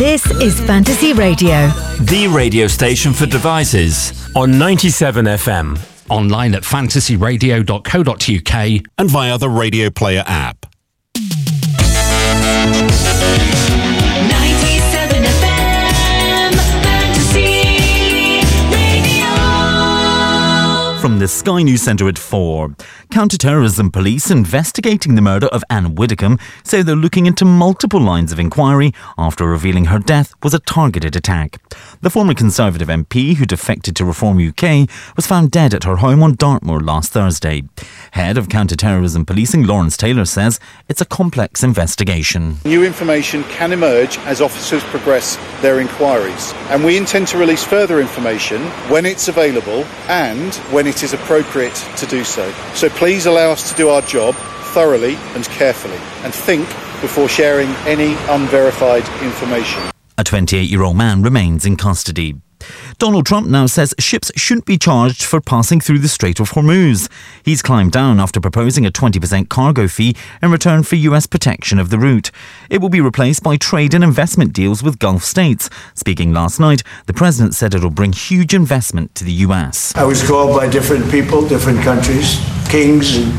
This is Fantasy Radio, the radio station for devices. On 97 FM. Online at fantasyradio.co.uk and via the Radio Player app. 97 FM Fantasy Radio. From the Sky News Centre at 4. Counter-terrorism police investigating the murder of Anne Widdecombe say they're looking into multiple lines of inquiry after revealing her death was a targeted attack. The former Conservative MP who defected to Reform UK was found dead at her home on Dartmoor last Thursday. Head of Counter-Terrorism Policing Lawrence Taylor says it's a complex investigation. New information can emerge as officers progress their inquiries, and we intend to release further information when it's available and when it is appropriate to do so. So please allow us to do our job thoroughly and carefully and think before sharing any unverified information. A 28-year-old man remains in custody. Donald Trump now says ships shouldn't be charged for passing through the Strait of Hormuz. He's climbed down after proposing a 20% cargo fee in return for US protection of the route. It will be replaced by trade and investment deals with Gulf states. Speaking last night, the president said it'll bring huge investment to the US. I was called by different people, different countries, kings and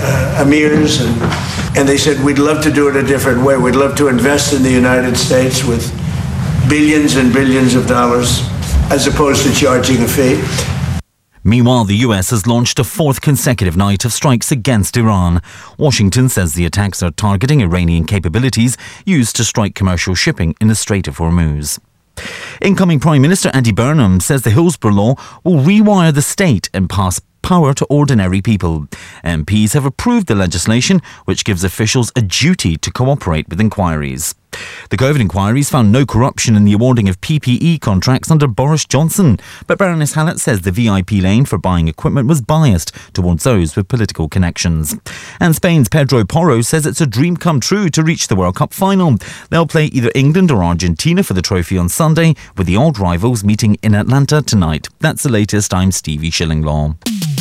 emirs, and they said, we'd love to do it a different way. We'd love to invest in the United States with billions and billions of dollars, as opposed to charging a fee. Meanwhile, the US has launched a fourth consecutive night of strikes against Iran. Washington says the attacks are targeting Iranian capabilities used to strike commercial shipping in the Strait of Hormuz. Incoming Prime Minister Andy Burnham says the Hillsborough Law will rewire the state and pass power to ordinary people. MPs have approved the legislation, which gives officials a duty to cooperate with inquiries. The COVID inquiries found no corruption in the awarding of PPE contracts under Boris Johnson, but Baroness Hallett says the VIP lane for buying equipment was biased towards those with political connections. And Spain's Pedro Porro says it's a dream come true to reach the World Cup final. They'll play either England or Argentina for the trophy on Sunday, with the old rivals meeting in Atlanta tonight. That's the latest. I'm Stevie Shillinglaw.